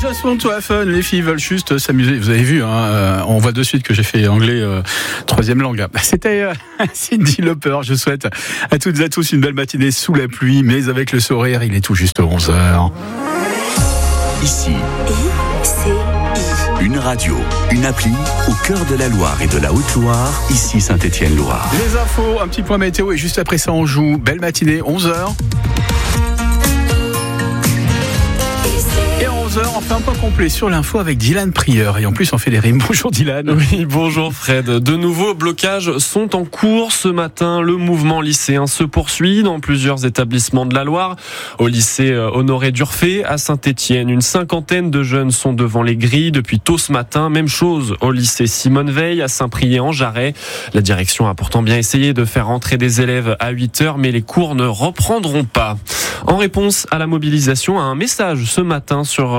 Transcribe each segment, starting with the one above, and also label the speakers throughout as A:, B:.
A: Just want to have fun. Les filles veulent juste s'amuser. Vous avez vu, hein, on voit de suite que j'ai fait anglais troisième langue. C'était Cyndi Lauper. Je souhaite à toutes et à tous une belle matinée sous la pluie, mais avec le sourire. Il est tout juste 11h.
B: Ici, une radio, une appli au cœur de la Loire et de la Haute-Loire. Ici Saint-Étienne-Loire.
A: Les infos, un petit point météo et juste après ça on joue. Belle matinée, 11h. On fait un point complet sur l'info avec Dylan Prieur. Et en plus, on fait des rimes. Bonjour Dylan.
C: Oui, bonjour Fred. De nouveaux blocages sont en cours ce matin. Le mouvement lycéen se poursuit dans plusieurs établissements de la Loire. Au lycée Honoré d'Urfé, à Saint-Étienne, une cinquantaine de jeunes sont devant les grilles depuis tôt ce matin. Même chose au lycée Simone Veil, à Saint-Priest-en-Jarret. La direction a pourtant bien essayé de faire rentrer des élèves à 8h, mais les cours ne reprendront pas. En réponse à la mobilisation, un message ce matin sur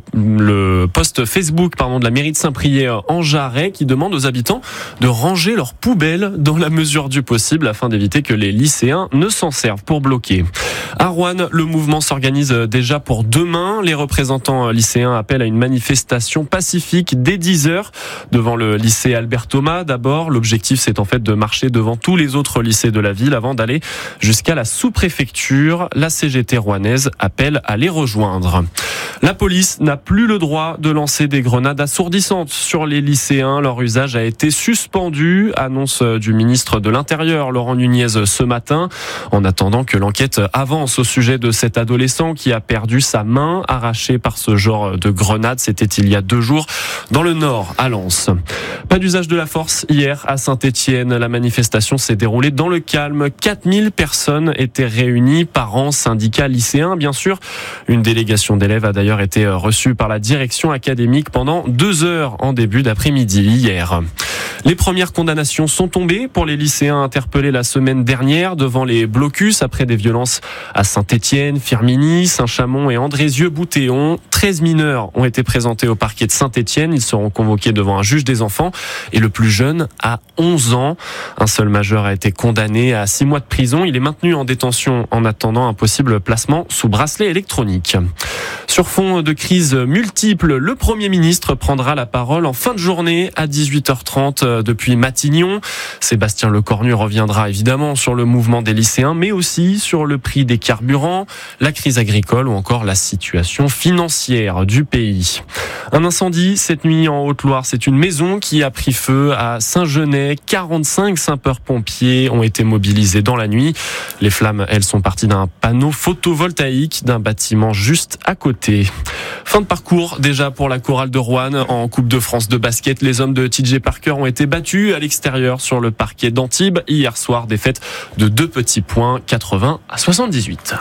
C: le post Facebook de la mairie de Saint-Priest-en-Jarret qui demande aux habitants de ranger leurs poubelles dans la mesure du possible afin d'éviter que les lycéens ne s'en servent pour bloquer. À Roanne, le mouvement s'organise déjà pour demain. Les représentants lycéens appellent à une manifestation pacifique dès 10h devant le lycée Albert Thomas. D'abord, l'objectif c'est en fait de marcher devant tous les autres lycées de la ville avant d'aller jusqu'à la sous-préfecture. La CGT rouennaise appelle à les rejoindre. La police n'a plus le droit de lancer des grenades assourdissantes sur les lycéens. Leur usage a été suspendu, annonce du ministre de l'Intérieur, Laurent Nunez, ce matin, en attendant que l'enquête avance au sujet de cet adolescent qui a perdu sa main arrachée par ce genre de grenade. C'était il y a 2 jours dans le Nord, à Lens. Pas d'usage de la force hier à Saint-Étienne. La manifestation s'est déroulée dans le calme. 4000 personnes étaient réunies, parents, syndicats, lycéens, bien sûr. Une délégation d'élèves a d'ailleurs été reçue par la direction académique pendant 2 heures en début d'après-midi hier. Les premières condamnations sont tombées pour les lycéens interpellés la semaine dernière devant les blocus après des violences à Saint-Étienne, Firminy, Saint-Chamond et Andrézieux-Boutéon. 13 mineurs ont été présentés au parquet de Saint-Étienne. Ils seront convoqués devant un juge des enfants et le plus jeune a 11 ans. Un seul majeur a été condamné à 6 mois de prison. Il est maintenu en détention en attendant un possible placement sous bracelet électronique. Sur fond de crise multiple, le Premier ministre prendra la parole en fin de journée à 18h30 depuis Matignon. Sébastien Lecornu reviendra évidemment sur le mouvement des lycéens, mais aussi sur le prix des carburants, la crise agricole ou encore la situation financière du pays. Un incendie cette nuit en Haute-Loire. C'est une maison qui a pris feu à Saint-Genès. 45 sapeurs-pompiers ont été mobilisés dans la nuit. Les flammes, elles, sont parties d'un panneau photovoltaïque d'un bâtiment juste à côté. Fin de parcours déjà pour la chorale de Roanne en Coupe de France de basket. Les hommes de TJ Parker ont été battus à l'extérieur sur le parquet d'Antibes. Hier soir, défaite de 2 petits points, 80-78.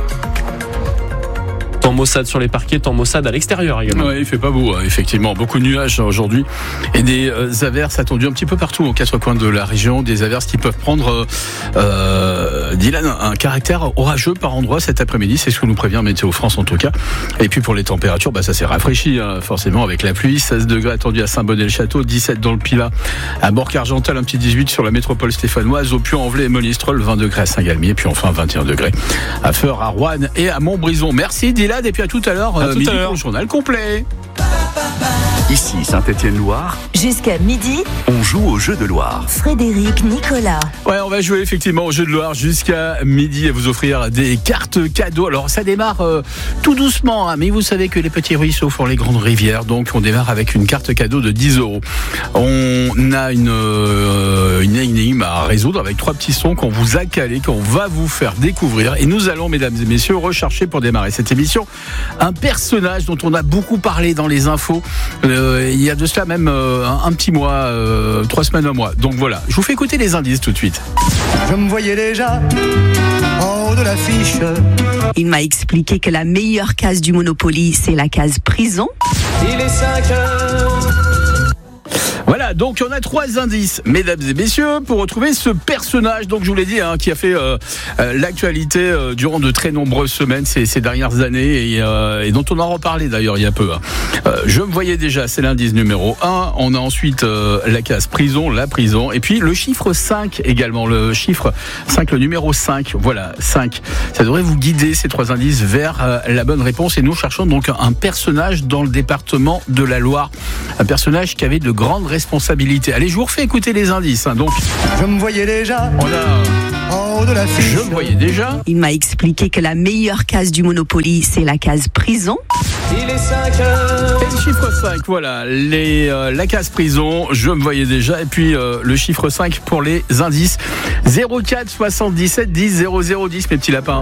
C: Temps maussade sur les parquets, temps maussade à l'extérieur également.
A: Oui, il fait pas beau, effectivement. Beaucoup de nuages aujourd'hui et des averses attendues un petit peu partout aux 4 coins de la région. Des averses qui peuvent prendre, Dylan, un caractère orageux par endroit cet après-midi. C'est ce que nous prévient Météo France en tout cas. Et puis pour les températures, ça s'est rafraîchi forcément avec la pluie. 16 degrés attendus à Saint-Bonnet-le-Château, 17 dans le Pilat, à Bourg-Argental, un petit 18 sur la métropole stéphanoise, au Puy-en-Velay et Monistrol, 20 degrés à Saint-Galmier, puis enfin 21 degrés à Feur, à Roanne et à Montbrison. Merci Dylan. Et puis à tout à l'heure, midi pour le journal complet.
B: Ici Saint-Étienne-Loire.
D: Jusqu'à midi,
B: on joue au jeu de Loire.
D: Frédéric Nicolas.
A: Ouais, on va jouer effectivement au jeu de Loire jusqu'à midi et vous offrir des cartes cadeaux. Alors ça démarre tout doucement, mais vous savez que les petits ruisseaux font les grandes rivières, donc on démarre avec une carte cadeau de 10 €. On a une énigme à résoudre avec 3 petits sons qu'on vous a calés, qu'on va vous faire découvrir. Et nous allons, mesdames et messieurs, rechercher pour démarrer cette émission un personnage dont on a beaucoup parlé dans les infos. Il y a de cela même un petit mois, 3 semaines, un mois. Donc voilà, je vous fais écouter les indices tout de suite.
E: Je me voyais déjà en haut de l'affiche.
D: Il m'a expliqué que la meilleure case du Monopoly, c'est la case prison.
E: Il est 5 heures.
A: Voilà, donc on a 3 indices, mesdames et messieurs, pour retrouver ce personnage, donc je vous l'ai dit, qui a fait l'actualité durant de très nombreuses semaines ces dernières années et dont on a reparlé d'ailleurs il y a peu. Je me voyais déjà, c'est l'indice numéro 1. On a ensuite la case prison, la prison, et puis le chiffre 5 également, le chiffre 5, le numéro 5, voilà, 5. Ça devrait vous guider, ces 3 indices, vers la bonne réponse. Et nous cherchons donc un personnage dans le département de la Loire, un personnage qui avait de grandes responsabilités. Allez, je vous refais écouter les indices. Donc,
E: Je me voyais déjà
A: on a
E: en haut de la fiche.
A: je me voyais déjà.
D: Il m'a expliqué que la meilleure case du Monopoly, c'est la case prison.
E: Il est 5 heures.
A: Et le chiffre 5, voilà, la case prison, je me voyais déjà. Et puis le chiffre 5 pour les indices. 04 77 10 00 10, mes petits lapins.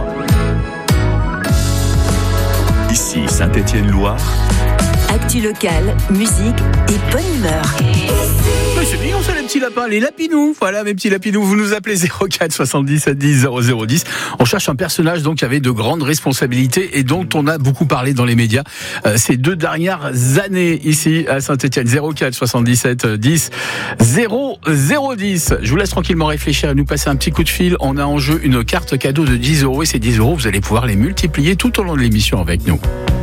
B: Ici Saint-Étienne-Loire.
D: Actu locale, musique et bonne humeur.
A: Oui, c'est mignon ça, les petits lapins, les lapinous. Voilà, mes petits lapinous, vous nous appelez 04 77 10 00 10. On cherche un personnage donc qui avait de grandes responsabilités et dont on a beaucoup parlé dans les médias ces 2 dernières années ici à Saint-Étienne. 04 77 10 00 10. Je vous laisse tranquillement réfléchir et nous passer un petit coup de fil. On a en jeu une carte cadeau de 10 € et ces 10 € vous allez pouvoir les multiplier tout au long de l'émission avec nous.